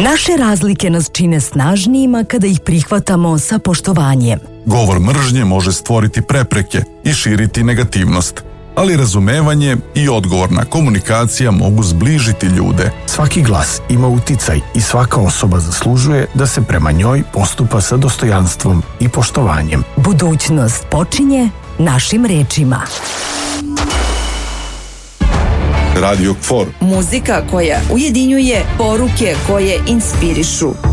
Naše razlike nas čine snažnijima kada ih prihvatamo sa poštovanjem. Govor mržnje može stvoriti prepreke i širiti negativnost, ali razumevanje i odgovorna komunikacija mogu zbližiti ljude. Svaki glas ima uticaj i svaka osoba zaslužuje da se prema njoj postupa sa dostojanstvom i poštovanjem. Budućnost počinje našim rečima. Radio KFOR. Muzika koja ujedinjuje, poruke koje inspirišu.